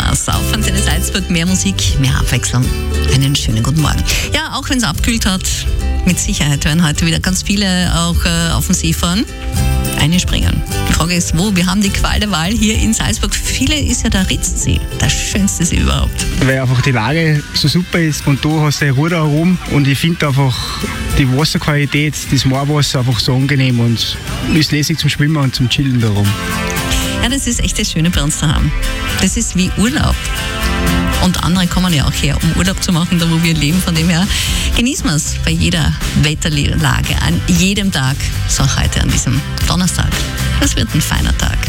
Saufantenne Salzburg, mehr Musik, mehr Abwechslung. Einen schönen guten Morgen. Ja, auch wenn es abkühlt hat, mit Sicherheit werden heute wieder ganz viele auch auf den See fahren. Einspringen. Die Frage ist, wo? Wir haben die Qual der Wahl hier in Salzburg. Für viele ist ja der Ritzsee der schönste See überhaupt. Weil einfach die Lage so super ist und da hast du ein Ruder herum und ich finde einfach die Wasserqualität, das Moorwasser einfach so angenehm und ist lässig zum Schwimmen und zum Chillen darum. Ja, das ist echt das Schöne bei uns daheim. Das ist wie Urlaub. Und andere kommen ja auch her, um Urlaub zu machen, da wo wir leben. Von dem her genießen wir es bei jeder Wetterlage, an jedem Tag, so auch heute an diesem Donnerstag. Das wird ein feiner Tag.